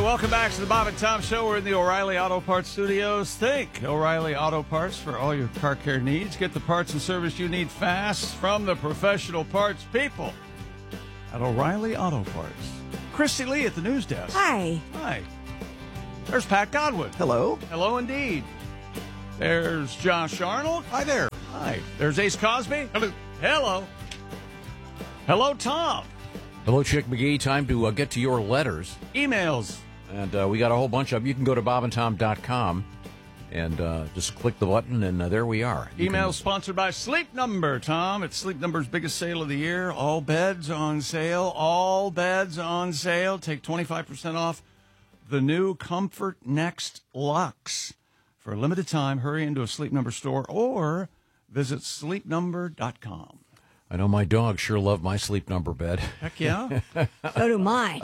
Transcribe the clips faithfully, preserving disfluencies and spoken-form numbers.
welcome back to the Bob and Tom Show. We're in the O'Reilly Auto Parts Studios. Think O'Reilly Auto Parts for all your car care needs. Get the parts and service you need fast from the professional parts people at O'Reilly Auto Parts. Christy Lee at the news desk. Hi. Hi. There's Pat Godwin. Hello. Hello indeed. There's Josh Arnold. Hi there. Hi. There's Ace Cosby. Hello. Hello. Hello, Tom. Hello, Chick McGee. Time to uh, get to your letters. Emails. And uh, we got a whole bunch of them. You can go to bob and tom dot com and uh, just click the button, and uh, there we are. You Email can... sponsored by Sleep Number, Tom. It's Sleep Number's biggest sale of the year. All beds on sale. All beds on sale. Take twenty-five percent off the new Comfort Next Luxe. For a limited time, hurry into a Sleep Number store or visit sleep number dot com. I know my dogs sure love my Sleep Number bed. Heck yeah. So do mine.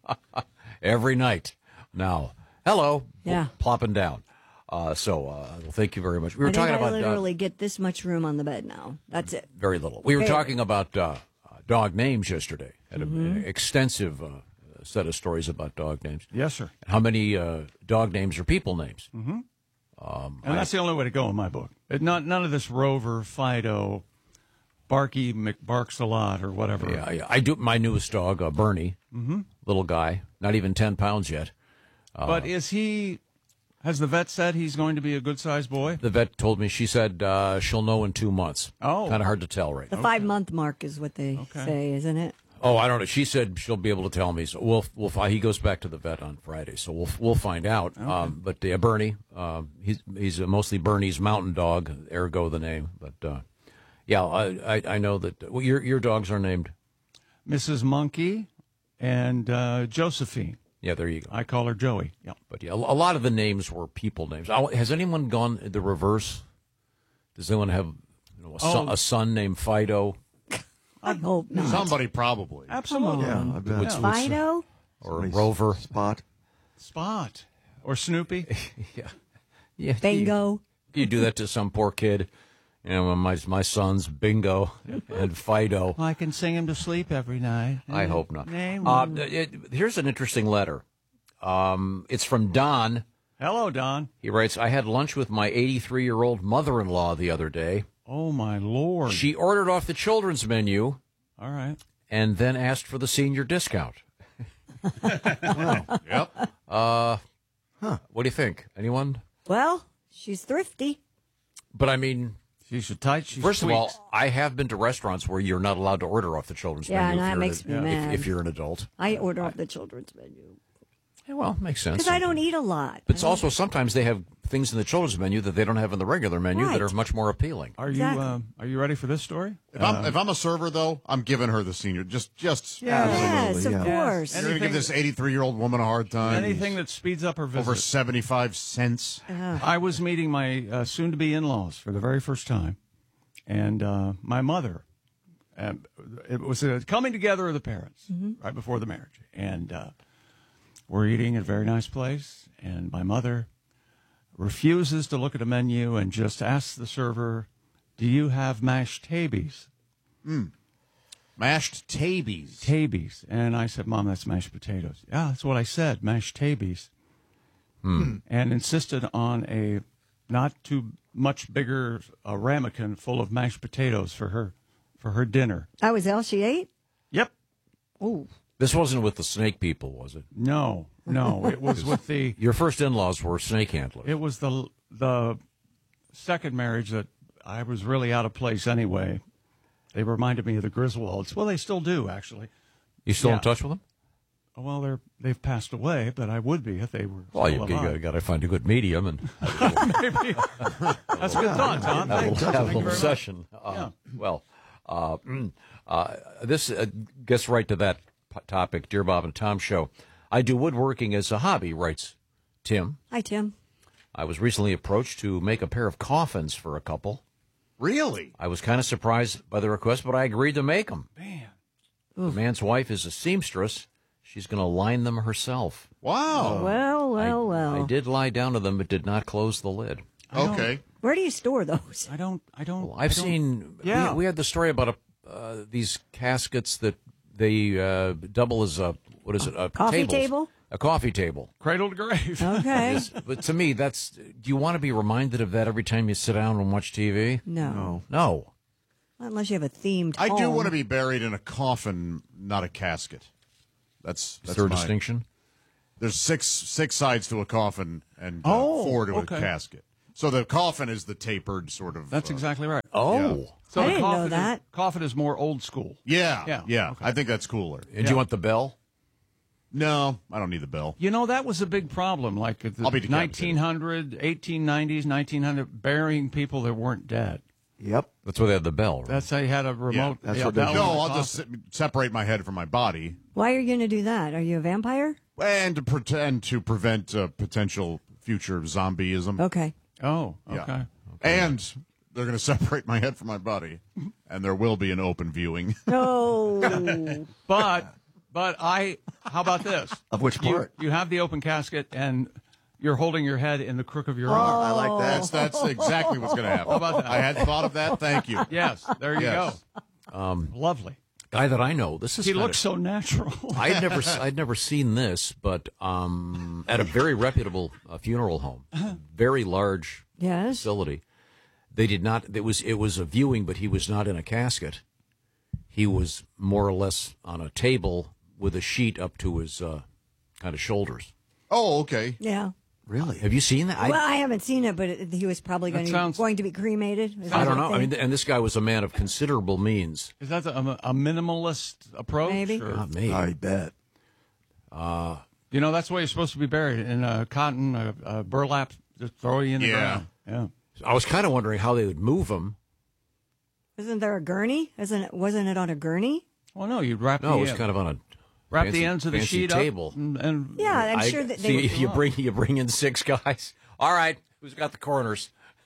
Every night. Now, hello. Yeah. Plopping down. Uh, so, uh, well, thank you very much. We were I think talking I about literally uh, get this much room on the bed now. That's it. very little. We were Very. talking about uh, dog names yesterday. Had a- Mm-hmm. an extensive uh, set of stories about dog names. Yes, sir. How many uh, dog names are people names? And that's the only way to go in my book. It, not None of this Rover, Fido, Barky McBarks a lot or whatever. Yeah, I, I do. My newest dog, uh, Bernie, mm-hmm. little guy, not even ten pounds yet. But is he, has the vet said he's going to be a good-sized boy? The vet told me, she said uh, she'll know in two months. Oh. Kind of hard to tell right The now. five-month mark is what they Okay. say, isn't it? Oh, I don't know. She said she'll be able to tell me. So we'll we'll find. He goes back to the vet on Friday, so we'll we'll find out. Um, but uh, Bernie, uh, he's he's mostly Bernie's mountain dog, ergo the name. But uh, yeah, I, I I know that well, your your dogs are named. Missus Monkey and uh, Josephine. Yeah, there you go. I call her Joey. Yeah. But yeah, a a lot of the names were people names. Oh, has anyone gone the reverse? Does anyone have you know, a, son, Oh. a son named Fido? I hope not. Somebody probably. Absolutely. Yeah, I bet. What's- Fido? Or Somebody's Rover? Spot. Spot. Or Snoopy. Yeah, yeah. Bingo? You, you do that to some poor kid. You know, my my son's Bingo and Fido. I can sing him to sleep every night. I hope not. Name Uh, him. it, here's an interesting letter. Um, it's from Don. Hello, Don. He writes, I had lunch with my eighty-three-year-old mother-in-law the other day. Oh, my Lord. She ordered off the children's menu All right. and then asked for the senior discount. Yep. Uh, What do you think? Anyone? Well, she's thrifty. But, I mean, She's so tight. She's first of sweet. all, I have been to restaurants where you're not allowed to order off the children's Yeah, menu and if, that you're makes an, me if- mad. if you're an adult. I order off the children's menu. Yeah, well, makes sense. Because I don't eat a lot. But it's also sometimes they have things in the children's menu that they don't have in the regular menu that Right. are much more appealing. Are Exactly. you uh, are you ready for this story? If I'm if I'm a server though, I'm giving her the senior. Just just Yes, of absolutely. Yeah. course. Yes. You're gonna give this eighty-three year old woman a hard time. Anything that speeds up her visit. over seventy-five cents. I was meeting my uh, soon-to-be in-laws for the very first time, and uh, my mother. Uh, it was a coming together of the parents right before the marriage, and uh, we're eating at a very nice place, and my mother refuses to look at a menu and just asks the server, "Do you have mashed tabies?" Mashed tabies. Tabies, and I said, "Mom, that's mashed potatoes." Yeah, that's what I said, mashed tabies, and insisted on a not too much bigger a ramekin full of mashed potatoes for her for her dinner. That was all she ate? Yep. Oh. This wasn't with the snake people, was it? No, no, it was with the Your first in-laws were snake handlers. it was the the second marriage that I was really out of place anyway. They reminded me of the Griswolds. Well, they still do actually. You still yeah. in touch with them? Well, they're they've passed away, but I would be if they were. Well, still you, alive. you got to find a good medium and Maybe. That's a good thought, Tom. have a Thanks. little, have a Thank you little very much. session. Uh, Well, uh, mm, uh, this uh, gets right to that p- topic, Dear Bob and Tom Show. I do woodworking as a hobby, writes Tim. Hi, Tim. I was recently approached to make a pair of coffins for a couple. Really? I was kind of surprised by the request, but I agreed to make them. Man. The man's wife is a seamstress. She's going to line them herself. Wow. Well, well, well. I did lie down to them, but did not close the lid. Okay. Where do you store those? I don't. I don't. Well, I've I don't- seen. Yeah. We, we had the story about a, uh, these caskets that they uh, double as a what is it? A Coffee tables. table? a coffee table. Cradle to grave. Okay. Is- but to me, that's. Do you want to be reminded of that every time you sit down and watch T V? No. No. Unless you have a themed I do home. want to be buried in a coffin, not a casket. That's Is that's there a my- distinction? There's six six sides to a coffin and uh, Oh, four to okay. a casket. So the coffin is the tapered sort of. That's uh, exactly right. Oh. So I the didn't know coffin that. Is, coffin is more old school. Yeah, Yeah, yeah. okay. I think that's cooler. And do you want the bell? No, I don't need the bell. You know, that was a big problem, like at the I'll be decapitated. nineteen hundred, eighteen nineties, nineteen hundred, burying people that weren't dead. Yep. That's why they had the bell. Right? That's how you had a remote. that's yeah, what they bell do. in No, the I'll coffin. just se- separate my head from my body, Why are you going to do that? Are you a vampire? and to pretend to prevent uh, potential future zombieism. Okay. Oh, Yeah. okay. And they're going to separate my head from my body, and there will be an open viewing. No. But, but I, how about this? Of which You- part? You, have the open casket, and you're holding your head in the crook of your Oh. arm. I like that. That's that's exactly what's going to happen. How about that? I hadn't thought of that. Thank you. Yes, there you Yes. go. Um, Lovely. Guy that I know. This is He kinda- looks so natural. I'd never, I'd never seen this, but um, at a very reputable uh, funeral home, very large Yes. facility. They did not. It was, it was a viewing, but he was not in a casket. He was more or less on a table with a sheet up to his uh, kind of shoulders. Oh, okay. Yeah. Really? Have you seen that? I, Well, I haven't seen it, but it, he was probably That going to, sounds- going to be cremated. Is I that don't what know. I they- mean, and this guy was a man of considerable means. Is that a, a minimalist approach? Maybe. or- Not me. I bet. You know, that's the way you're supposed to be buried, in a cotton, a, a burlap, just throw you in the Yeah. ground. Yeah. I was kind of wondering how they would move him. Isn't there a gurney? Isn't it, wasn't it on a gurney? Well, no, you'd wrap No, the it was end- kind of on a wrap fancy- the ends of the fancy sheet table. up, and, and Yeah, I'm I- sure that they see, would. you bring you bring in six guys. All right, who's got the corners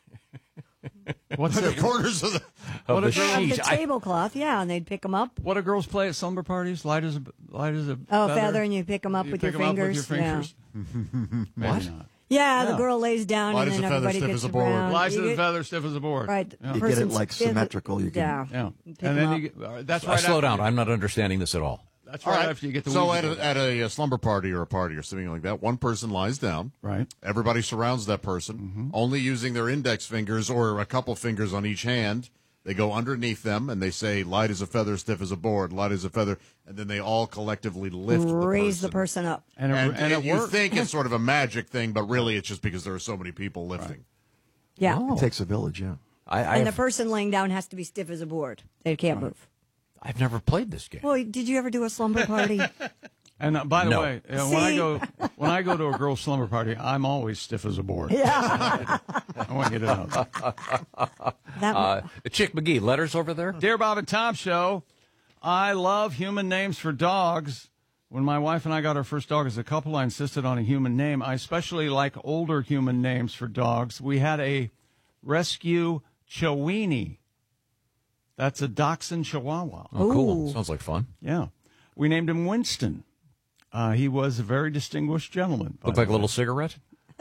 what's The it, corners of the. of the Of sheet? the I- tablecloth, yeah, and they'd pick them up. what do girls play at slumber parties? Light as a light as a Oh, feather, and you pick them up You with pick your 'em up fingers. with your fingers. Maybe What? not. Yeah, yeah, the Yeah. girl lays down, Light and as then a feather, everybody stiff gets as a board. around. Light as You a get- feather, stiff as a board. Right. Yeah. You get it, person's like, stiff- symmetrical, you can- Yeah. Yeah. Pick And 'em then up. you get, uh, that's Uh, right. slow after down. You, I'm not understanding this at all. that's All right right. after you get the so Ouija at board. a, at a, uh slumber party or a party or something like that, one person lies down. Right. Everybody surrounds that person, Mm-hmm. only using their index fingers or a couple fingers on each hand. They go underneath them and they say, "Light as a feather, stiff as a board. Light as a feather," and then they all collectively lift Raise the the person. person up. And, it, And, and, and it you worked. think it's sort of a magic thing, but really it's just because there are so many people lifting. Yeah. It takes a village, yeah. I, I And the have, person laying down has to be stiff as a board. They can't move. I've never played this game. Well, did you ever do a slumber party? And uh, by the No. way, uh, when I See? go when I go to a girl's slumber party, I'm always stiff as a board. yeah. I want to get it out. That Uh, Chick McGee, letters over there? Dear Bob and Tom Show, I love human names for dogs. When my wife and I got our first dog as a couple, I insisted on a human name. I especially like older human names for dogs. We had a rescue Chiweenie. That's a Dachshund Chihuahua. Oh, cool. Ooh. Sounds like fun. Yeah. We named him Winston. Uh, he was a very distinguished gentleman. by Look the like a way. little cigarette?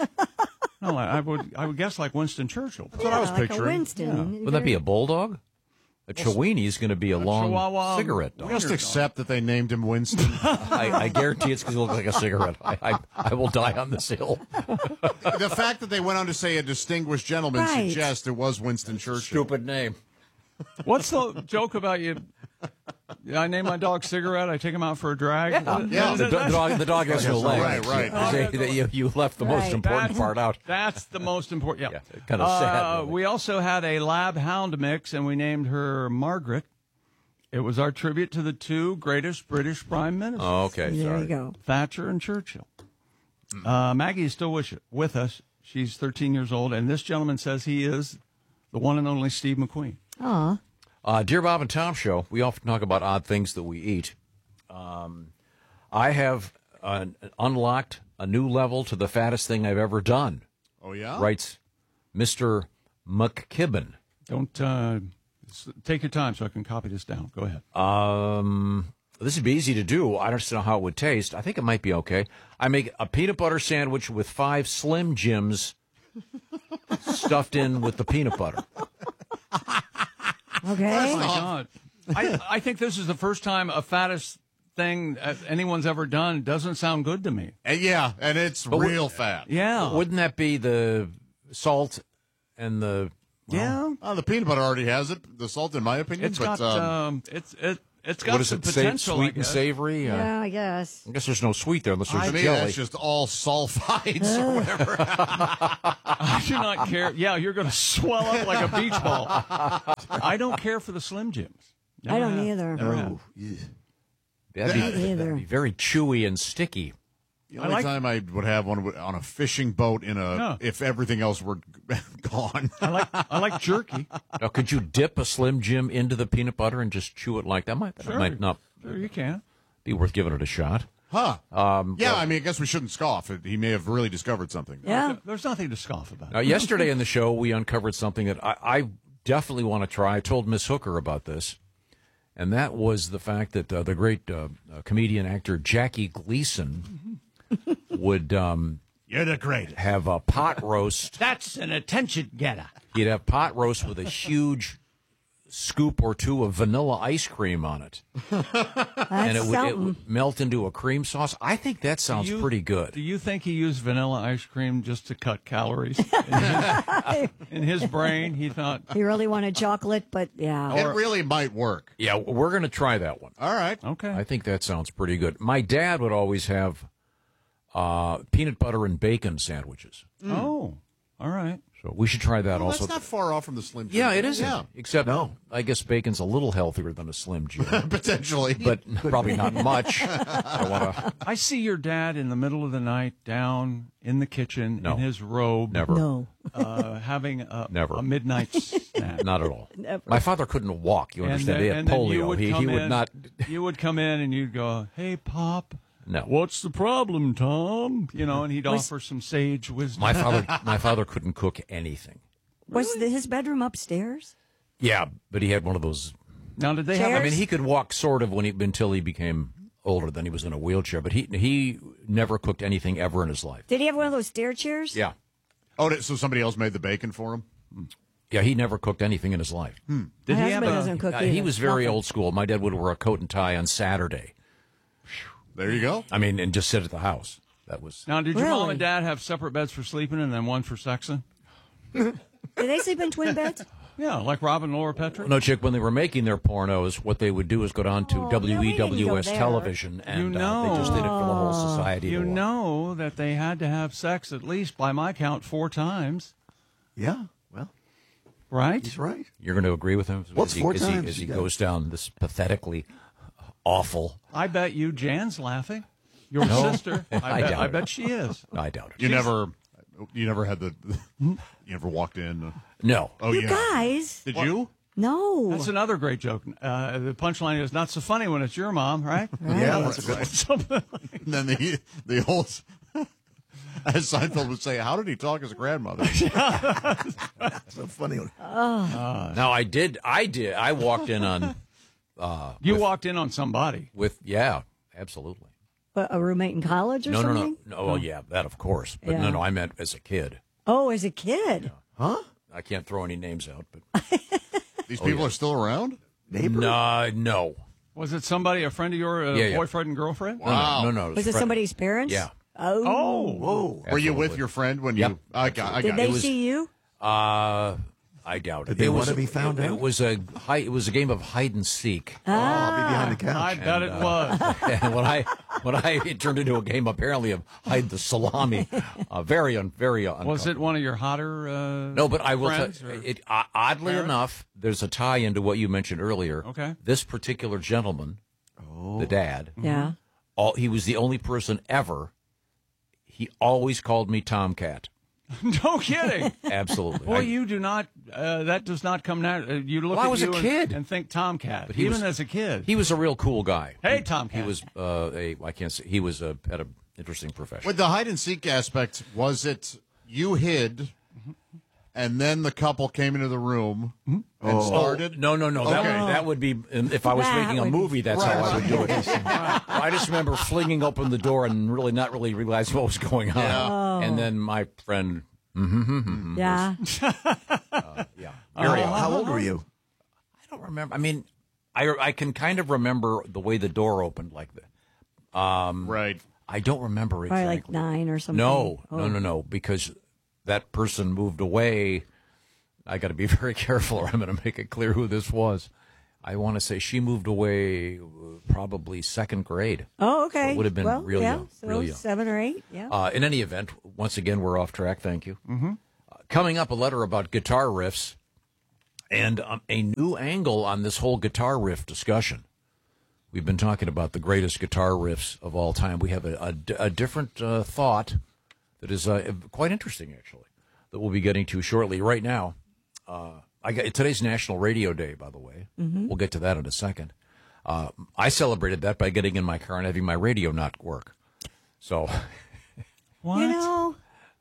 No, I, I would I would guess like Winston Churchill. That's what I was like picturing. a Winston. Would that be a bulldog? A Chiweenie is going to be a, long Chihuahua cigarette dog. Just accept that they named him Winston. I, I guarantee it's because he looks like a cigarette. I, I, I will die on this hill. The fact that they went on to say a distinguished gentleman Right. suggests it was Winston Churchill. Stupid name. What's the joke about you? I name my dog Cigarette. I take him out for a drag. Yeah. The, do- the dog, the dog has no legs. Right, right. They- they- you, you left the most Right. important That's- part out. That's the most important. Yeah, Yeah, kind of sad, Uh, really. We also had a lab hound mix, and we named her Margaret. It was our tribute to the two greatest British prime ministers, Oh, okay. There Sorry. you go. Thatcher and Churchill. Uh, Maggie is still with, with us. She's thirteen years old, and this gentleman says he is the one and only Steve McQueen. Aw. Uh, Dear Bob and Tom Show, we often talk about odd things that we eat. Um, I have uh, unlocked a new level to the fattest thing I've ever done, Oh, yeah? writes Mister McKibben. Don't uh, s- take your time so I can copy this down. Go ahead. Um, this would be easy to do. I don't know how it would taste. I think it might be okay. I make a peanut butter sandwich with five Slim Jims stuffed in with the peanut butter. Okay. Oh my God. I, I think this is the first time a fattest thing uh, anyone's ever done doesn't sound good to me. And yeah, and it's But real we- fat. Yeah. Wouldn't that be the salt and the? Yeah. Oh, the peanut butter already has it. The salt, in my opinion. It's but, got um, um, it's it it's got What is some it? Sa- potential. I sweet and guess. savory. Uh, Yeah, I guess. I guess there's no sweet there unless there's to me, jelly. that's just all sulfides or whatever. I do not care. Yeah, you're going to swell up like a beach ball. I don't care for the Slim Jims. Never I don't have. either. Never have. Oh, yeah. That'd be, Me either. that'd be very chewy and sticky. The I only like- time I would have one would- on a fishing boat in a Yeah. if everything else were gone. I like I like jerky. Now, could you dip a Slim Jim into the peanut butter and just chew it like that? Might that Sure. might not Sure, you can. be worth giving it a shot. Huh. Um, yeah, I mean, I guess we shouldn't scoff. He may have really discovered something. Yeah. There's nothing to scoff about. Now, yesterday in the show, we uncovered something that I, I definitely want to try. I told Miss Hooker about this, and that was the fact that uh, the great uh, uh, comedian actor Jackie Gleason would um, You're the greatest. have a pot roast. That's an attention getter. He'd have pot roast with a huge scoop or two of vanilla ice cream on it, That's and it would, it something. would melt into a cream sauce. I think that sounds You- pretty Do good. you think he used vanilla ice cream just to cut calories? In his, in his brain, he thought, You really wanted chocolate, but yeah. It really might work. Yeah, we're going to try that one. All right. okay. I think that sounds pretty good. My dad would always have uh, peanut butter and bacon sandwiches. Oh, all right. So we should try that Well, also. that's not far off from the Slim Jim. yeah, it isn't. Yeah, Except, No. I guess bacon's a little healthier than a Slim Jim, potentially. but probably not much. I want to I see your dad in the middle of the night down in the kitchen No. in his robe, never, No. uh, having a, Never. a midnight snack. not at all. Never. My father couldn't walk. You And understand? then- he had and then you polio. would He, come he would in- not. You would come in and you'd go, "Hey, Pop, No. what's the problem, Tom?" You know, and he'd Was- offer some sage wisdom. My father, my father couldn't cook anything. Was the, his bedroom upstairs? Yeah, but he had one of those. Now, did they Chairs? have? I mean, he could walk sort of when he until he became older. Then he was in a wheelchair, but he he never cooked anything ever in his life. Did he have one of those stair chairs? Yeah, oh, did- so somebody else made the bacon for him? yeah, he never cooked anything in his life. Did My he have husband a? doesn't cook Uh, either. he was very Nothing. old school. My dad would wear a coat and tie on Saturday. There you go. I mean, and just sit at the house. That was Now, did your mom Really? and dad have separate beds for sleeping and then one for sexing? Did they sleep in twin beds? Yeah, like Rob and Laura Petrie. no, chick. When they were making their pornos, what they would do is go down to Oh, W E W S yeah, we didn't go there. television, and You uh, they just did it for the whole Oh. society. You to watch. know that they had to have sex at least, by my count, four times, Yeah, well, right? he's right. You're going to agree with him? What's as he, four as he, times? as he Yeah. goes down this pathetically awful. I bet you Jan's laughing. Your No. sister. I, I bet, doubt I it. bet she is. I doubt it. You never, you never had the, you never walked in. No. Oh You yeah. guys? Did you? No. That's another great joke. Uh, the punchline is not so funny when it's your mom, right? Yeah, that's a good one. Something like- And then the the old, as Seinfeld would say, how did he talk as a grandmother? So funny. Now I did. I did. I walked in on you walked in on somebody. with yeah, absolutely. What, a roommate in college or No, no, something? no, no. Well, yeah, that of course. But Yeah. no, no. I meant as a kid. Oh, as a kid. Huh? I can't throw any names out, but These people are still around. Neighbor? no, no, Was it somebody, a friend of your uh, Yeah, yeah. boyfriend and girlfriend? Wow. no, no. no. Was it friend- somebody's parents? Yeah. Oh. Oh, Whoa. Were you with Absolutely. your friend when Yep. you? I got. I Did got. they it was, see you? Uh, I doubt it. Did they it want was, to be found it, out? It was a hi- It was a game of hide and seek. Oh, I'll be behind the couch. I bet it was. And when I when I it turned into a game apparently of hide the salami, uh, very un, very uncomfortable. Was it one of your hotter? Uh, No, but I will tell friends, or- it. Uh, oddly parents? enough, there's a tie into what you mentioned earlier. Okay. This particular gentleman, the dad, Yeah. all he was the only person ever. He always called me Tomcat. No kidding. Absolutely. Boy, I- you do not. Uh, that does not come nat- uh, You look Well, I at was a you and, kid. and think Tomcat. But he even was- as a kid. he was a real cool guy. Hey, He- Tomcat. He was uh, a. I can't say he was a had an interesting profession. with the hide and seek aspect, was it you hid, and then the couple came into the room and started? No, no, no. That Okay. would, that would be if I was That making a would- movie. That's how I would do it. I just remember flinging open the door and really not really realizing what was going on. Yeah. And then my friend, Yeah. yeah, very. How old were you? I don't remember. I mean, I, I can kind of remember the way the door opened like that. Um, right. I don't remember Probably exactly. like nine or something. No, Oh. no, no, no, because that person moved away. I got to be very careful, or I'm going to make it clear who this was. I want to say she moved away uh, probably second grade. Oh, okay. So it would have been well, real yeah, young, so real young. seven or eight, yeah. Uh, in any event, once again, we're off track. Thank you. Mm-hmm. Uh, coming up, a letter about guitar riffs and um, a new angle on this whole guitar riff discussion. We've been talking about the greatest guitar riffs of all time. We have a, a, a different uh, thought that is uh, quite interesting, actually, that we'll be getting to shortly. Right now, uh, I got, today's National Radio Day, by the way. Mm-hmm. We'll get to that in a second. Uh, I celebrated that by getting in my car and having my radio not work. So, What? You know,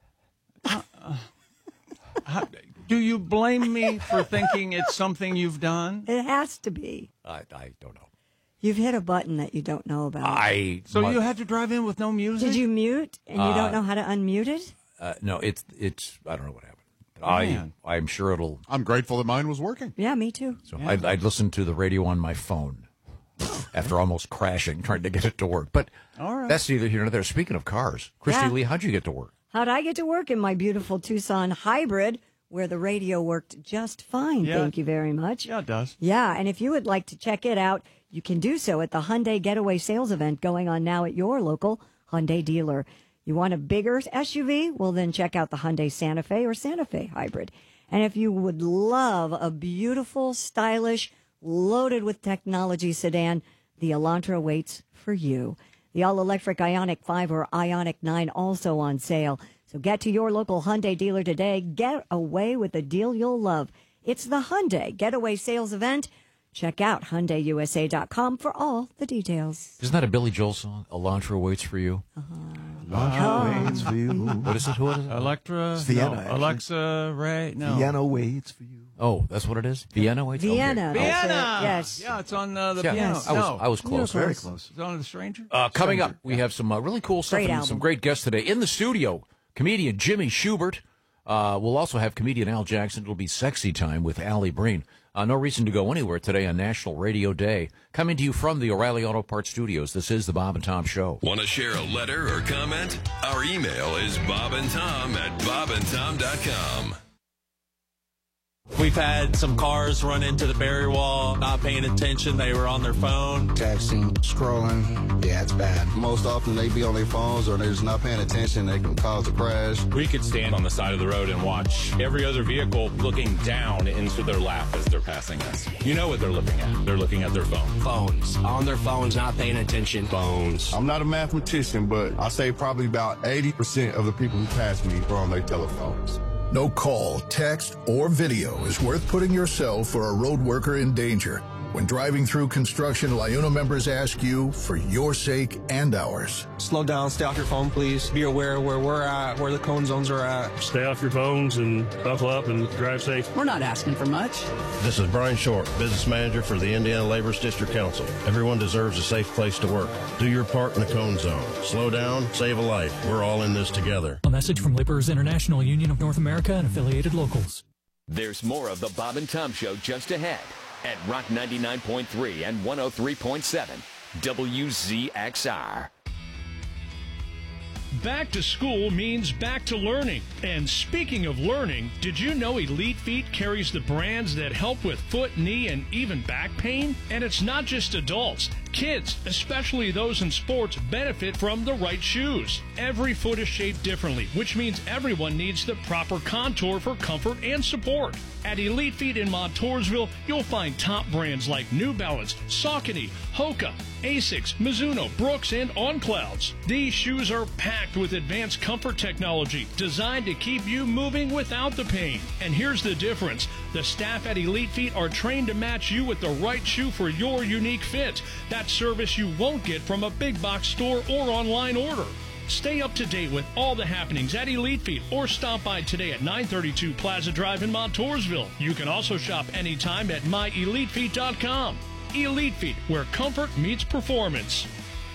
How, do you blame me for thinking it's something you've done? it has to be. I, I don't know. You've hit a button that you don't know about. I So mu- you had to drive in with no music? Did you mute and you don't know how to unmute it? uh, no, it's it's I don't know what happened. I Man. I'm sure it'll. I'm grateful that mine was working. Yeah, me too. So I'd, I'd listen to the radio on my phone after almost crashing trying to get it to work. But All right. that's neither here nor there. Speaking of cars, Christy Yeah. Lee, how'd you get to work? How'd I get to work in my beautiful Tucson hybrid where the radio worked just fine? Yeah. Thank you very much. Yeah, it does. Yeah, and if you would like to check it out, you can do so at the Hyundai Getaway Sales Event going on now at your local Hyundai dealer. You want a bigger S U V? Well, then check out the Hyundai Santa Fe or Santa Fe Hybrid. And if you would love a beautiful, stylish, loaded with technology sedan, the Elantra waits for you. The all-electric Ioniq five or Ioniq nine also on sale. So get to your local Hyundai dealer today. Get away with a deal you'll love. It's the Hyundai Getaway Sales Event. Check out Hyundai U S A dot com for all the details. Isn't that a Billy Joel song? Elantra waits for you. Elantra waits for you. What is it? Who is it? Electra? It's Vienna, no. actually. Alexa, Ray? No. Vienna waits for you. Oh, that's what it is. Vienna waits. Vienna. Okay. That's it. Vienna! Yes. Yeah, it's on uh, the Yeah, piano. Yes. I was No. I was close. You're Very close. close. It's on The Stranger? Uh, coming Stranger. up, we have some uh, really cool stuff Great and album. some great guests today in the studio. Comedian Jimmy Schubert. Uh, we'll also have comedian Al Jackson. It'll be Sexy Time with Allie Breen. Uh, no reason to go anywhere today on National Radio Day. Coming to you from the O'Reilly Auto Parts Studios. This is the Bob and Tom Show. Want to share a letter or comment? Our email is bobandtom at bob and tom dot com. We've had some cars run into the barrier wall, not paying attention. They were on their phone. Texting, scrolling, yeah, it's bad. Most often they be on their phones or they're just not paying attention. They can cause a crash. We could stand on the side of the road and watch every other vehicle looking down into their lap as they're passing us. You know what they're looking at. They're looking at their phone. Phones. On their phones, not paying attention. Phones. I'm not a mathematician, but I say probably about eighty percent of the people who pass me are on their telephones. No call, text, or video is worth putting yourself or a road worker in danger. When driving through construction, LIUNA members ask you, for your sake and ours. Slow down, stay off your phone, please. Be aware where we're at, where the cone zones are at. Stay off your phones and buckle up and drive safe. We're not asking for much. This is Brian Short, business manager for the Indiana Laborers District Council. Everyone deserves a safe place to work. Do your part in the cone zone. Slow down, save a life. We're all in this together. A message from Laborers International Union of North America and affiliated locals. There's more of the Bob and Tom Show just ahead at Rock ninety-nine point three and one oh three point seven W Z X R. Back to school means back to learning. And speaking of learning, did you know Elite Feet carries the brands that help with foot, knee, and even back pain? And it's not just adults. Kids, especially those in sports, benefit from the right shoes. Every foot is shaped differently, which means everyone needs the proper contour for comfort and support. At Elite Feet in Montoursville, you'll find top brands like New Balance, Saucony, Hoka, Asics, Mizuno, Brooks, and On Clouds. These shoes are packed with advanced comfort technology designed to keep you moving without the pain. And here's the difference. The staff at Elite Feet are trained to match you with the right shoe for your unique fit. That service you won't get from a big box store or online order. Stay up to date with all the happenings at Elite Feet or stop by today at nine thirty-two Plaza Drive in Montoursville. You can also shop anytime at my elite feet dot com. Elite Feet, where comfort meets performance.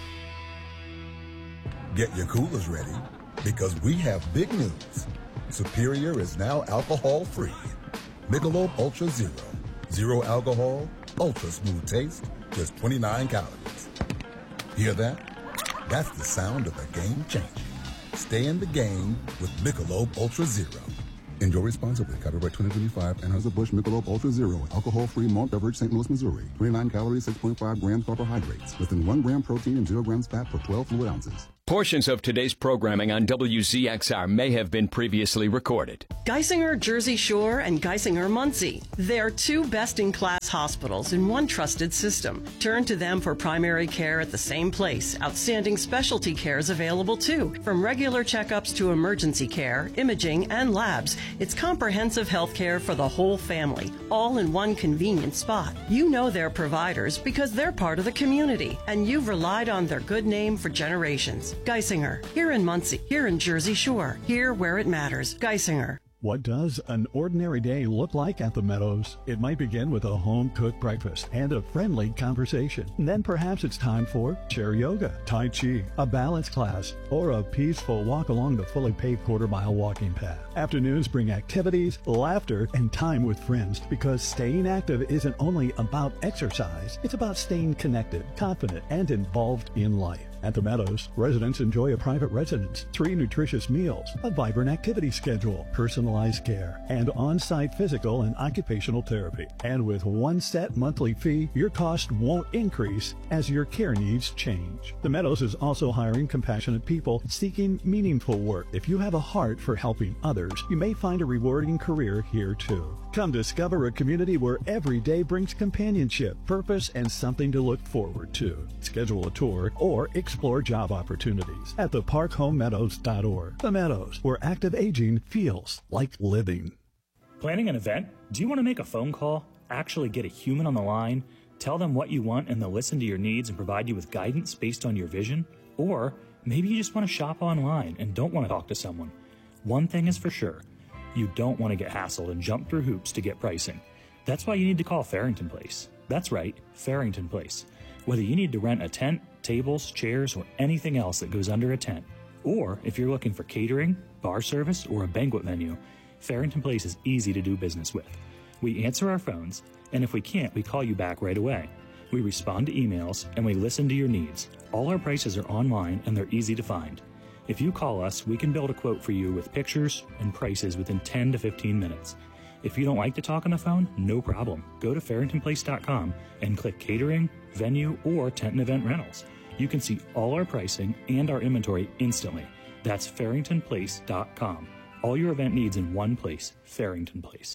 Get your coolers ready because we have big news. Superior is now alcohol-free. Michelob Ultra Zero. Zero alcohol, ultra smooth taste, just twenty-nine calories. Hear that? That's the sound of the game changer. Stay in the game with Michelob Ultra Zero. Enjoy responsibly. Copyright twenty twenty-five. Anheuser-Busch Michelob Ultra Zero. Alcohol-free malt beverage, Saint Louis, Missouri. twenty-nine calories, six point five grams carbohydrates. Less than one gram protein and zero grams fat per twelve fluid ounces. Portions of today's programming on W Z X R may have been previously recorded. Geisinger Jersey Shore and Geisinger Muncie. They're two best-in-class hospitals in one trusted system. Turn to them for primary care at the same place. Outstanding specialty care is available too. From regular checkups to emergency care, imaging, and labs, it's comprehensive health care for the whole family, all in one convenient spot. You know their providers because they're part of the community, and you've relied on their good name for generations. Geisinger, here in Muncie, here in Jersey Shore, here where it matters. Geisinger. What does an ordinary day look like at the Meadows? It might begin with a home-cooked breakfast and a friendly conversation. And then perhaps it's time for chair yoga, tai chi, a balance class, or a peaceful walk along the fully paved quarter-mile walking path. Afternoons bring activities, laughter, and time with friends because staying active isn't only about exercise. It's about staying connected, confident, and involved in life. At the Meadows, residents enjoy a private residence, three nutritious meals, a vibrant activity schedule, personalized care, and on-site physical and occupational therapy. And with one set monthly fee, your cost won't increase as your care needs change. The Meadows is also hiring compassionate people seeking meaningful work. If you have a heart for helping others, you may find a rewarding career here too. Come discover a community where every day brings companionship, purpose, and something to look forward to. Schedule a tour or explore job opportunities at the park home meadows dot org. The Meadows, where active aging feels like living. Planning an event? Do you want to make a phone call? Actually get a human on the line? Tell them what you want and they'll listen to your needs and provide you with guidance based on your vision? Or maybe you just want to shop online and don't want to talk to someone. One thing is for sure. You don't want to get hassled and jump through hoops to get pricing. That's why you need to call Farrington Place. That's right, Farrington Place. Whether you need to rent a tent, tables, chairs, or anything else that goes under a tent, or if you're looking for catering, bar service, or a banquet venue, Farrington Place is easy to do business with. We answer our phones, and if we can't, we call you back right away. We respond to emails, and we listen to your needs. All our prices are online, and they're easy to find. If you call us, we can build a quote for you with pictures and prices within ten to fifteen minutes. If you don't like to talk on the phone, no problem. Go to farrington place dot com and click catering, venue, or tent and event rentals. You can see all our pricing and our inventory instantly. That's farrington place dot com. All your event needs in one place, Farrington Place.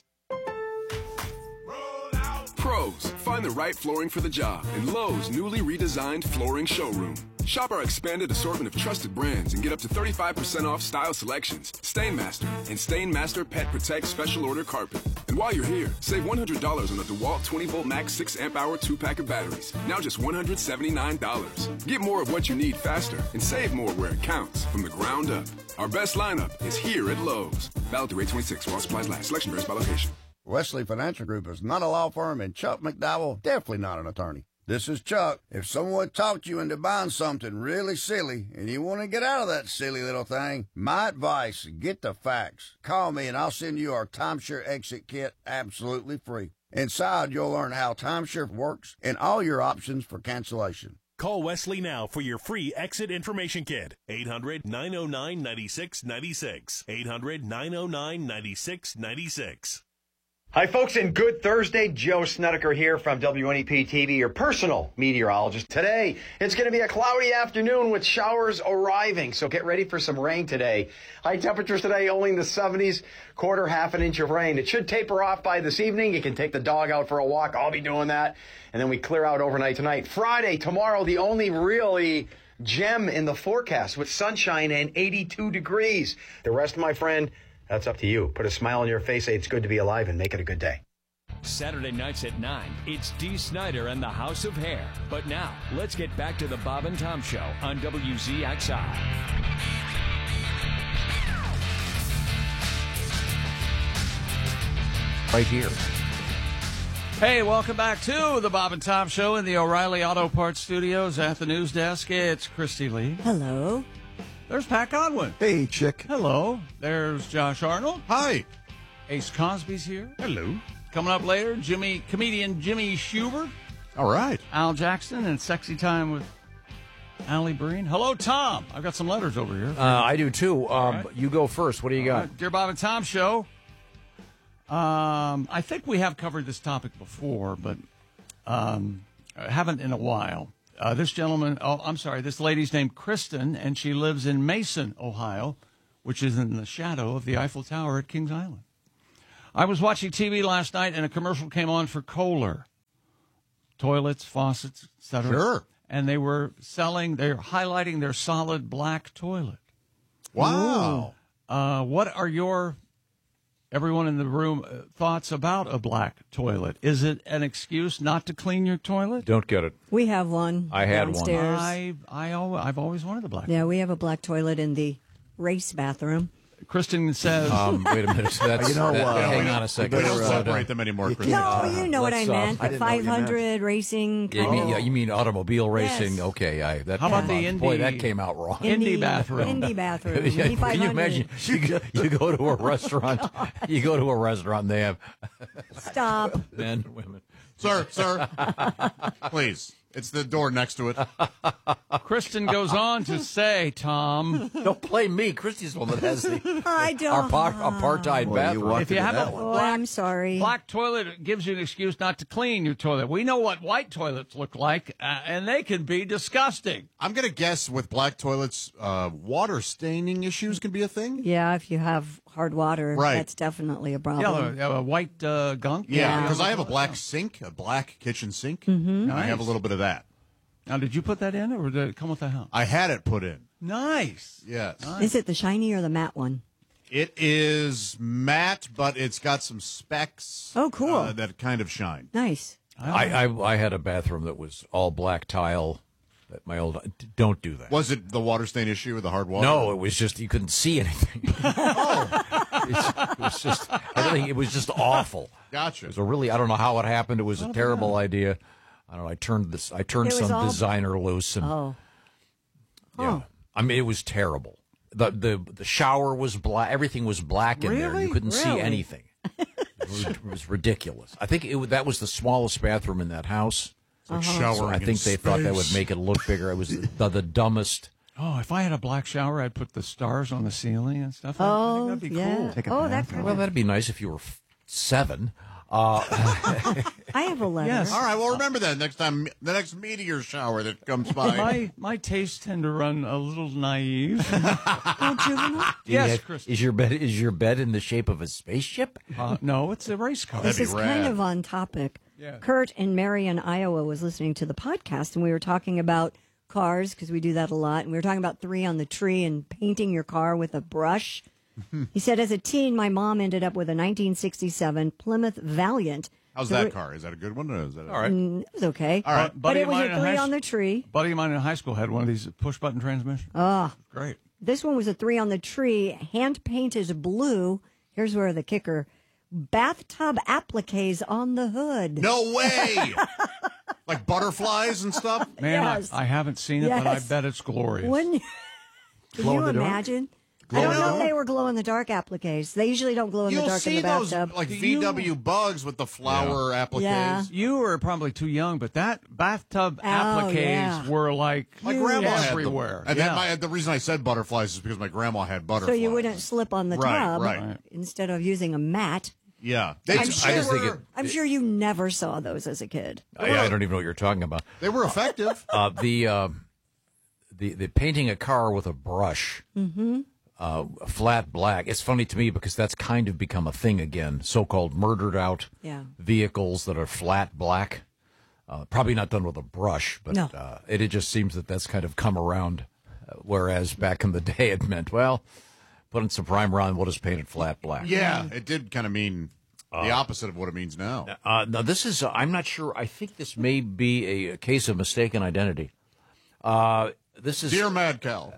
Pros, find the right flooring for the job in Lowe's newly redesigned flooring showroom. Shop our expanded assortment of trusted brands and get up to thirty-five percent off style selections, Stainmaster, and Stainmaster Pet Protect Special Order Carpet. And while you're here, save one hundred dollars on the DeWalt twenty volt max six amp hour two pack of batteries. Now just one hundred seventy-nine dollars. Get more of what you need faster and save more where it counts from the ground up. Our best lineup is here at Lowe's. Valid through eight twenty-six while supplies last. Selection varies by location. Wesley Financial Group is not a law firm, and Chuck McDowell definitely not an attorney. This is Chuck. If someone talked you into buying something really silly and you want to get out of that silly little thing, my advice, get the facts. Call me and I'll send you our timeshare exit kit absolutely free. Inside, you'll learn how timeshare works and all your options for cancellation. Call Wesley now for your free exit information kit. eight hundred, nine oh nine, nine six nine six. eight hundred, nine oh nine, nine six nine six. Hi, folks, and good Thursday. Joe Snedeker here from W N E P T V, your personal meteorologist. Today, it's going to be a cloudy afternoon with showers arriving, so get ready for some rain today. High temperatures today only in the seventies, quarter, half an inch of rain. It should taper off by this evening. You can take the dog out for a walk. I'll be doing that. And then we clear out overnight tonight. Friday, tomorrow, the only really gem in the forecast with sunshine and eighty-two degrees. The rest, my friend, that's up to you. Put a smile on your face, say it's good to be alive, and make it a good day. Saturday nights at nine, it's Dee Snider and the House of Hair. But now, let's get back to the Bob and Tom Show on W Z X R. Right here. Hey, welcome back to the Bob and Tom Show in the O'Reilly Auto Parts Studios at the news desk. It's Christy Lee. Hello. There's Pat Godwin. Hey, chick. Hello. There's Josh Arnold. Hi. Ace Cosby's here. Hello. Coming up later, Jimmy comedian Jimmy Schubert. All right. Al Jackson and Sexy Time with Allie Breen. Hello, Tom. I've got some letters over here. Uh, I do, too. Um, right. You go first. What do you got? Right. Dear Bob and Tom Show. Um, I think we have covered this topic before, but um, I haven't in a while. Uh, this gentleman, oh, I'm sorry, this lady's named Kristen, and she lives in Mason, Ohio, which is in the shadow of the Eiffel Tower at Kings Island. I was watching T V last night, and a commercial came on for Kohler. Toilets, faucets, et cetera. Sure. And they were selling, they're highlighting their solid black toilet. Wow. Uh, what are your, everyone in the room, uh, thoughts about a black toilet? Is it an excuse not to clean your toilet? Don't get it. We have one I had downstairs. one. I, I, al- I've always wanted a black Yeah, we have a black toilet in the race bathroom. Kristen says... Um, wait a minute. That's, You know, that, uh, hang we on don't- a second. We don't uh, separate them anymore, you Chris. can't- No, Uh, you know what I let's, uh, meant. I The didn't know what you five hundred racing. Yeah, you kind mean, of- yeah, you mean automobile racing? Yes. Okay, I. That How about came the out- Indy- Boy, that came out wrong. Indy bathroom. Indy bathroom. Yeah, Indy Can you imagine? You go, you go to a restaurant. You go to a restaurant. and They have Stop. men, women. Sir, sir, please. It's the door next to it. Kristen goes on to say, Tom... Don't play me. Christy's the one that has the I don't. our par- apartheid Well, you bathroom. walked If you into have that a one. Oh, I'm sorry. black toilet, it gives you an excuse not to clean your toilet. We know what white toilets look like, uh, and they can be disgusting. I'm going to guess with black toilets, uh, water staining issues can be a thing. Yeah, if you have hard water, Right. that's definitely a Yeah, problem. uh, white uh, gunk. Yeah, Yeah. because I have a black sink, a black kitchen sink. Mm-hmm. And I have a Nice. little bit of that. Now, did you put that in, or did it come with the house? I had it put in. Nice. Yes. Is it the shiny or the matte one? It is matte, but it's got some specks. Oh, cool. Uh, that kind of shine. Nice. I, I I had a bathroom that was all black tile. At my old. Don't do that. Was it the water stain issue or the hard water? No, it was just you couldn't see anything. It's- it was just everything. It was just awful. Gotcha. It was a really. I don't know how it happened. It was a terrible idea. I don't know. I turned this. I turned It was some all- designer loose, and Oh. yeah. I mean, it was terrible. the the The shower was black. Everything was black in there. Really? You couldn't see Really? anything. It was, it was ridiculous. I think it, wa- that was the smallest bathroom in that house. like Uh-huh. showering So I in think they thought that would space. make it look bigger. It was the, the dumbest. Oh, if I had a black shower, I'd put the stars on the ceiling and stuff. I Oh, think that'd be yeah. cool. Take a Oh, bath. that kind Well, of. that'd be nice if you were f- seven. Uh, I have a letter. Yes. All right, well, remember that next time, the next meteor shower that comes by. My my tastes tend to run a little naive. Oh, juvenile? do you Yes, have- Chris. Is your bed is your bed in the shape of a spaceship? Uh, no, it's a race car. This be is rad. kind of on topic. Yeah. Kurt in Marion, Iowa was listening to the podcast, and we were talking about cars because we do that a lot. And we were talking about three on the tree and painting your car with a brush. He said, as a teen, my mom ended up with a nineteen sixty-seven Plymouth Valiant. How's So that we- car? Is that a good one? Or is that a- All right. Mm, It was okay. All right. But Buddy it of was mine a in three high on the s- tree. buddy of mine in high school had one of these push button transmissions. Ah. Great. This one was a three on the tree. Hand paint is blue. Here's where the kicker. Bathtub appliques on the hood. No way! Like butterflies and stuff? Man, Yes. I, I haven't seen it, but I Yes. bet it's glorious. Wouldn't you, can Glow you in the dark? imagine? Glow I in don't the know if dark? they were glow in the dark appliques. They usually don't glow in You'll the dark see in the those bathtub. like V W bugs with the flower appliques. Yeah. You were probably too young, but that bathtub Oh, appliques yeah. were like My grandma had them. everywhere. And yeah. then my, the reason I said butterflies is because my grandma had So butterflies. you wouldn't slip on the Right, tub right. insteid of using a mat. Yeah. They, I'm they sure, I just think were, it- I'm sure you never saw those as a kid. I, I don't even know what you're talking about. they were effective. Uh, the, uh, the the painting a car with a brush, Mm-hmm. uh, flat black. It's funny to me because that's kind of become a thing again. So-called murdered out Yeah. vehicles that are flat black. Uh, probably not done with a brush, but No. uh, it, it just seems that that's kind of come around. Uh, whereas back in the day, it meant, well, putting some primer on, we'll just paint it flat black. Yeah, it did kind of mean the opposite of what it means now. Uh, now, this is, uh, I'm not sure. I think this may be a, a case of mistaken identity. Uh, this is. Dear Mad Cal.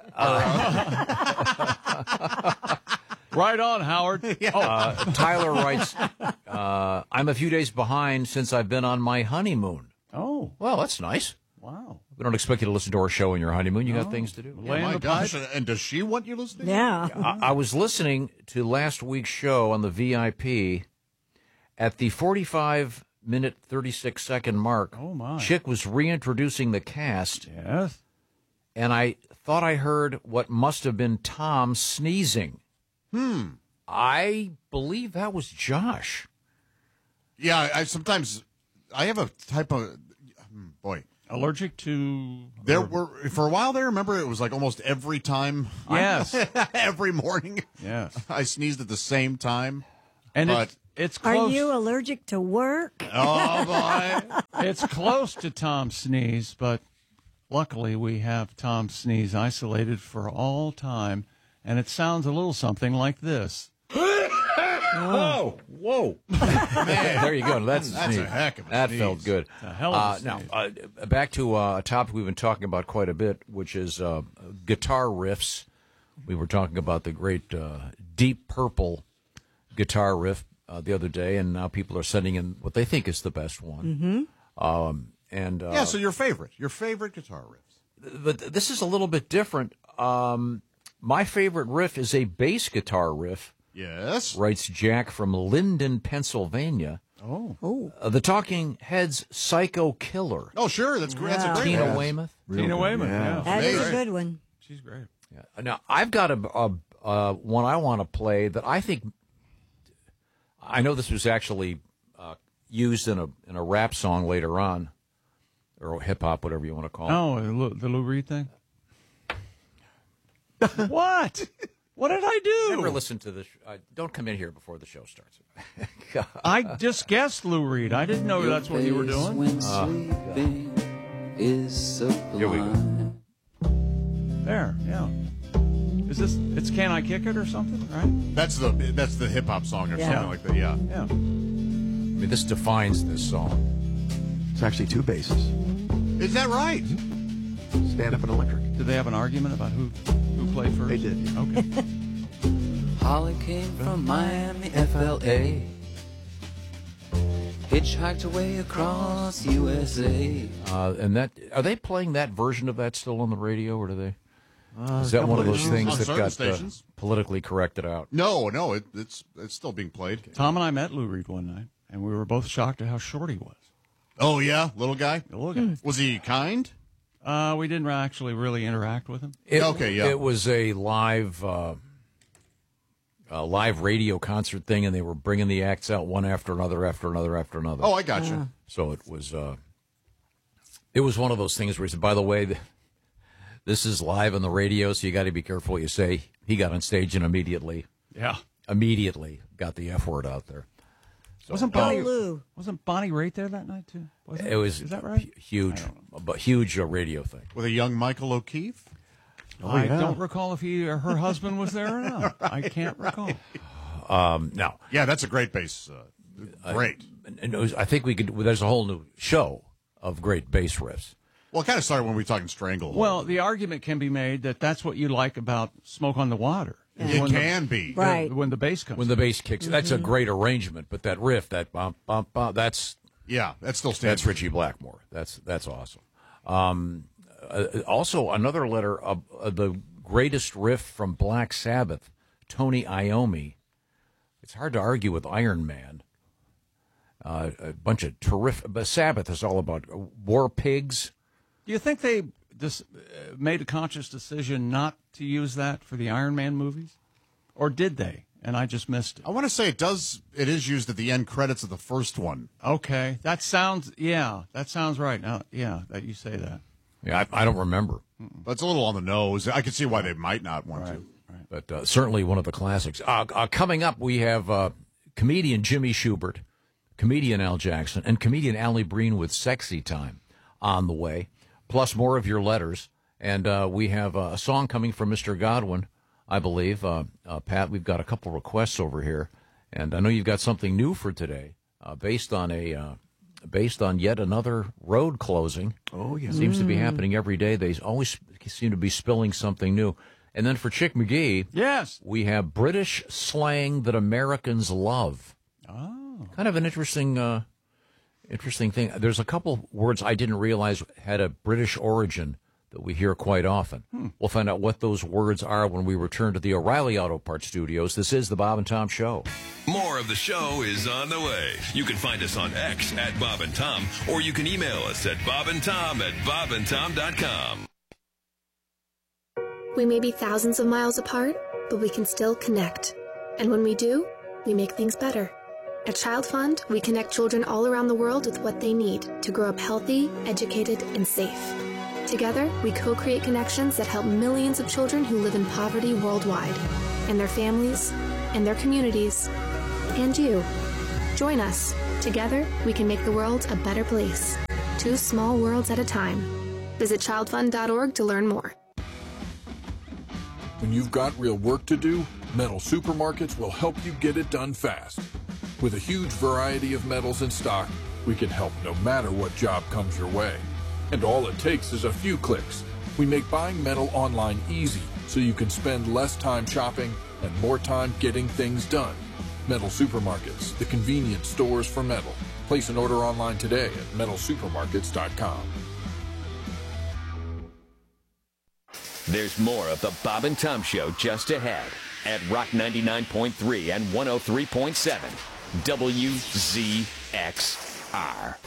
Right on, Howard. Uh, Tyler writes, uh, I'm a few days behind since I've been on my honeymoon. Oh. Well, that's nice. Wow. We don't expect you to listen to our show on your honeymoon. You got things to do. Oh my gosh. And does she want you listening? Yeah. I, I was listening to last week's show on the V I P, At the forty-five minute, thirty-six second mark, oh my. Chick was reintroducing the cast. Yes. And I thought I heard what must have been Tom sneezing. Hmm. I believe that was Josh. Yeah, I sometimes I have a type of boy allergic to. There were for a while there. Remember, it was like almost every time. Yes, every morning. Yes, I sneezed at the same time. And but it's, it's close. Are you allergic to work? Oh boy, it's close to Tom's sneeze, but luckily we have Tom's sneeze isolated for all time, and it sounds a little something like this. Oh, whoa. Man, there you go. That's, That's a heck of a That sneeze. felt good. A hell of a uh, sneeze. Now, uh, back to uh, a topic we've been talking about quite a bit, which is uh, guitar riffs. We were talking about the great uh, Deep Purple guitar riff uh, the other day, and now people are sending in what they think is the best one. Mm-hmm. Um, and uh, yeah. So your favorite, your favorite guitar riffs. But this is a little bit different. Um, my favorite riff is a bass guitar riff. Yes. Writes Jack from Linden, Pennsylvania. Oh. Oh. Uh, the Talking Heads' Psycho Killer. Oh, sure. That's great. That's a great Tina one. Weymouth. Tina Weymouth, yeah. That is a good one. She's great. Yeah. Now, I've got a, a, a one I want to play that I think, I know this was actually uh, used in a in a rap song later on, or hip-hop, whatever you want to call it. Oh, the Lou, the Lou Reed thing? What? What did I do? Never listen to this. Uh, don't come in here before the show starts. I just guessed Lou Reed. I didn't know that's what you were doing. Uh, is here we go. There, yeah. Is this? It's "Can I Kick It" or something, right? That's the that's the hip hop song or Yeah. something like that. Yeah. Yeah. I mean, this defines this song. It's actually two basses. Is that right? Stand up and electric. Did they have an argument about who who played first? They did. Okay. Holly came from Miami, F L A. Hitchhiked away across U S A. Uh, and that are they playing that version of that still on the radio, or do they? Uh, Is that one of those stations. things On that certain got uh, stations. politically corrected out? No, no. It, it's it's still being played. Tom and I met Lou Reed one night, and we were both shocked at how short he was. Oh yeah, little guy. The little guy. Was he kind? Uh, we didn't actually really interact with him. It, Okay, yeah. It was a live, uh, a live radio concert thing, and they were bringing the acts out one after another, after another, after another. Oh, I got you. So it was, uh, it was one of those things where he said, "By the way, th- this is live on the radio, so you got to be careful what you say." He got on stage and immediately, Yeah. immediately got the F word out there. So, Wasn't Bonnie? Oh, Lou. Wasn't Bonnie Raitt there that night too? Was it was Is that right? hu- huge, but huge uh, radio thing. With a young Michael O'Keefe. I yeah. don't recall if he or her husband was there or not. I can't recall. Um, now, Yeah, that's a great bass. Uh, great. and it was, I think we could. There's a whole new show of great bass riffs. Well, it kind of started when we were talking Strangle. Well, the argument can be made that that's what you like about Smoke on the Water. it When the- can be. Right. When the bass comes. When the bass kicks, that's a great arrangement. But that riff, that bump, bump, bump, that's Yeah, that still stands. that's Richie Blackmore. That's that's awesome. Um, uh, also, another letter of uh, the greatest riff from Black Sabbath, Tony Iommi. It's hard to argue with Iron Man. Uh, a bunch of terrific. But Sabbath is all about war pigs. Do you think they just uh, made a conscious decision not to use that for the Iron Man movies, or did they? And I just missed it. I want to say it does. It is used at the end credits of the first one. Okay, that sounds. Yeah, that sounds right. Now, yeah, that you say that. Yeah, I, I don't remember, But it's a little on the nose. I can see why they might not want to. but uh, certainly one of the classics. Uh, uh, coming up, we have uh, comedian Jimmy Schubert, comedian Al Jackson, and comedian Allie Breen with Sexy Time on the way, plus more of your letters. And uh, we have uh, a song coming from Mister Godwin, I believe. Uh, uh, Pat, we've got a couple requests over here, and I know you've got something new for today, uh, based on a uh, based on yet another road closing. Oh, yeah. Seems to be happening every day. They always seem to be spilling something new. And then for Chick McGee, Yes. we have British slang that Americans love. Oh. Kind of an interesting, uh, interesting thing. There's a couple words I didn't realize had a British origin that we hear quite often. Hmm. We'll find out what those words are when we return to the O'Reilly Auto Parts Studios. This is the Bob and Tom Show. More of the show is on the way. You can find us on X at Bob and Tom, or you can email us at bobandtom at bobandtom dot com. We may be thousands of miles apart, but we can still connect. And when we do, we make things better. At Child Fund, we connect children all around the world with what they need to grow up healthy, educated, and safe. Together, we co-create connections that help millions of children who live in poverty worldwide, and their families, and their communities, and you. Join us. Together, we can make the world a better place. Two small worlds at a time. Visit child fund dot org to learn more. When you've got real work to do, Metal Supermarkets will help you get it done fast. With a huge variety of metals in stock, we can help no matter what job comes your way. And all it takes is a few clicks. We make buying metal online easy, so you can spend less time shopping and more time getting things done. Metal Supermarkets, the convenient stores for metal. Place an order online today at metal supermarkets dot com. There's more of the Bob and Tom Show just ahead at Rock ninety-nine point three and one oh three point seven W Z X R.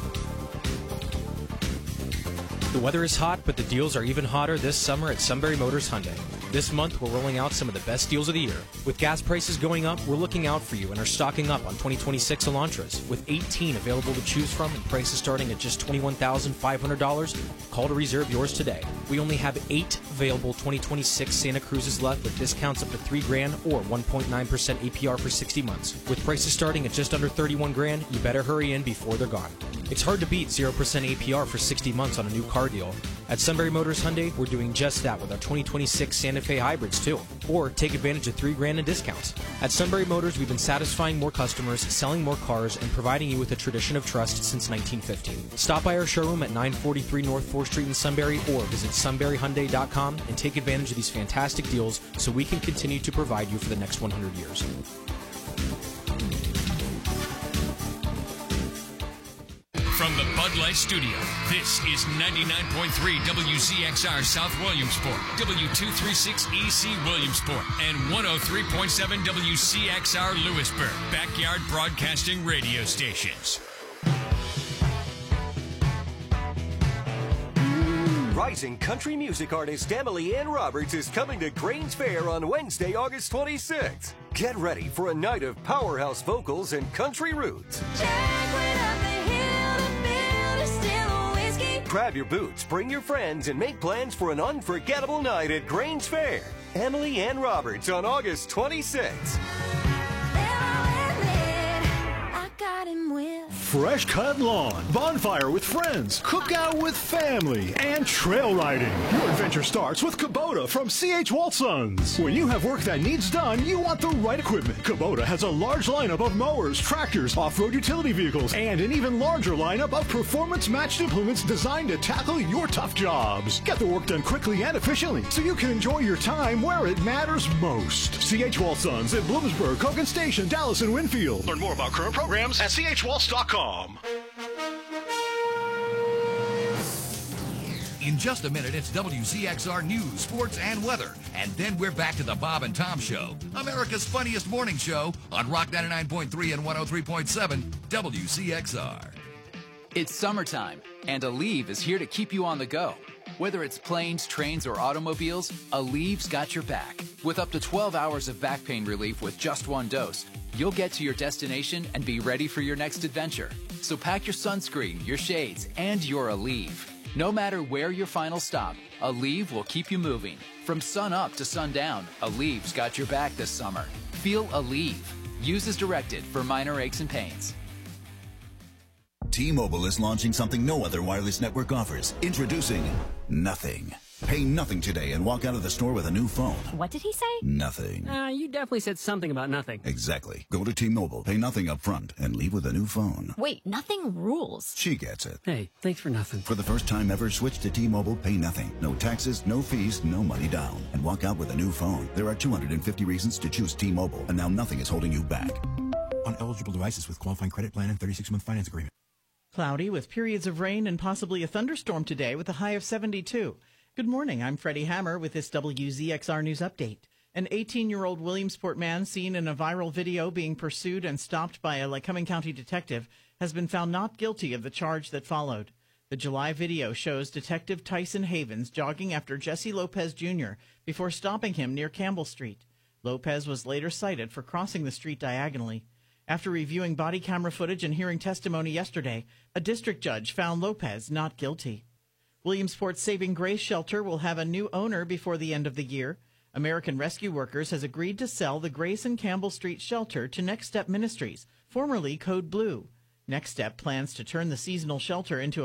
The weather is hot, but the deals are even hotter this summer at Sunbury Motors Hyundai. This month, we're rolling out some of the best deals of the year. With gas prices going up, we're looking out for you and are stocking up on twenty twenty-six Elantras. With eighteen available to choose from and prices starting at just twenty-one thousand five hundred dollars, call to reserve yours today. We only have eight available twenty twenty-six Santa Cruzes left with discounts up to three grand or one point nine percent A P R for sixty months. With prices starting at just under thirty-one grand, you better hurry in before they're gone. It's hard to beat zero percent A P R for sixty months on a new car deal. At Sunbury Motors Hyundai, we're doing just that with our twenty twenty-six Santa Fe hybrids too. Or take advantage of three grand in discounts. At Sunbury Motors, we've been satisfying more customers, selling more cars, and providing you with a tradition of trust since nineteen fifteen. Stop by our showroom at nine forty-three North fourth Street in Sunbury or visit sunbury hyundai dot com and take advantage of these fantastic deals so we can continue to provide you for the next one hundred years. From the Bud Light Studio, this is ninety-nine point three W Z X R South Williamsport, W two thirty-six E C Williamsport, and one oh three point seven W C X R Lewisburg, backyard broadcasting radio stations. Rising country music artist Emily Ann Roberts is coming to Grange Fair on Wednesday, August twenty-sixth. Get ready for a night of powerhouse vocals and country roots. Grab your boots, bring your friends, and make plans for an unforgettable night at Grange Fair. Emily Ann Roberts on August twenty-sixth. Fresh cut lawn, bonfire with friends, cookout with family, and trail riding. Your adventure starts with Kubota from C H Walsons. When you have work that needs done, you want the right equipment. Kubota has a large lineup of mowers, tractors, off-road utility vehicles, and an even larger lineup of performance-matched implements designed to tackle your tough jobs. Get the work done quickly and efficiently so you can enjoy your time where it matters most. C H Walsons at Bloomsburg, Cogan Station, Dallas, and Winfield. Learn more about current programs at c h waltz dot com. In just a minute, it's W Z X R News, Sports, and Weather. And then we're back to the Bob and Tom Show, America's funniest morning show on Rock ninety-nine point three and one oh three point seven W Z X R. It's summertime, and Aleve is here to keep you on the go. Whether it's planes, trains, or automobiles, Aleve's got your back. With up to twelve hours of back pain relief with just one dose, you'll get to your destination and be ready for your next adventure. So pack your sunscreen, your shades, and your Aleve. No matter where your final stop, Aleve will keep you moving. From sun up to sundown, Aleve's got your back this summer. Feel Aleve. Use as directed for minor aches and pains. T-Mobile is launching something no other wireless network offers. Introducing Nothing. Pay nothing today and walk out of the store with a new phone. What did he say? Nothing. Uh, you definitely said something about nothing. Exactly. Go to T-Mobile, pay nothing up front, and leave with a new phone. Wait, nothing rules. She gets it. Hey, thanks for nothing. For the first time ever, switch to T-Mobile, pay nothing. No taxes, no fees, no money down. And walk out with a new phone. There are two hundred fifty reasons to choose T-Mobile, and now nothing is holding you back. On eligible devices with qualifying credit plan and thirty-six month finance agreement. Cloudy with periods of rain and possibly a thunderstorm today with a high of seventy-two. Good morning. I'm Freddie Hammer with this W Z X R News Update. An eighteen-year-old Williamsport man seen in a viral video being pursued and stopped by a Lycoming County detective has been found not guilty of the charge that followed. The July video shows Detective Tyson Havens jogging after Jesse Lopez Junior before stopping him near Campbell Street. Lopez was later cited for crossing the street diagonally. After reviewing body camera footage and hearing testimony yesterday, a district judge found Lopez not guilty. Williamsport's Saving Grace Shelter will have a new owner before the end of the year. American Rescue Workers has agreed to sell the Grace and Campbell Street shelter to Next Step Ministries, formerly Code Blue. Next Step plans to turn the seasonal shelter into a